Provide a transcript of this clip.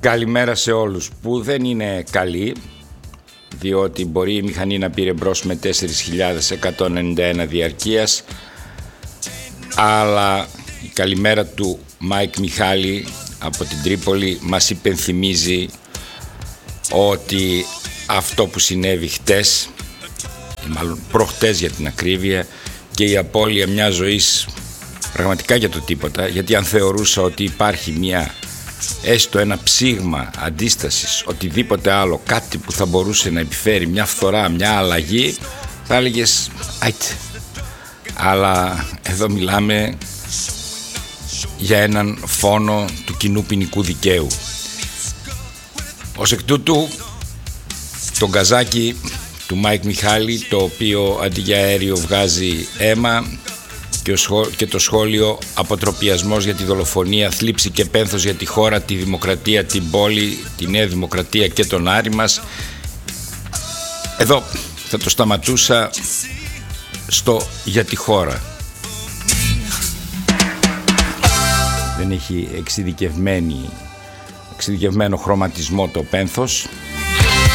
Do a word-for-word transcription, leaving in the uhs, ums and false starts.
Καλημέρα σε όλους, που δεν είναι καλή, διότι μπορεί η μηχανή να πήρε μπρος με τέσσερις χιλιάδες εκατόν ενενήντα ένα διαρκείας, αλλά η καλημέρα του Μάικ Μιχάλη από την Τρίπολη μας υπενθυμίζει ότι αυτό που συνέβη χτες, μάλλον προχτές για την ακρίβεια, και η απώλεια μιας ζωής πραγματικά για το τίποτα, γιατί αν θεωρούσα ότι υπάρχει μια έστω ένα ψήγμα αντίστασης, οτιδήποτε άλλο, κάτι που θα μπορούσε να επιφέρει μια φθορά, μια αλλαγή, θα έλεγες άιτε. Αλλά εδώ μιλάμε για έναν φόνο του κοινού ποινικού δικαίου. Ως εκ τούτου, το γκαζάκι του Μάικ Μιχάλη, το οποίο αντί για αέριο βγάζει αίμα, και το σχόλιο αποτροπιασμός για τη δολοφονία, θλίψη και πένθος για τη χώρα, τη δημοκρατία, την πόλη, τη νέα δημοκρατία και τον Άρη μας. Εδώ θα το σταματούσα στο για τη χώρα. Δεν έχει εξειδικευμένη, εξειδικευμένο χρωματισμό το πένθος.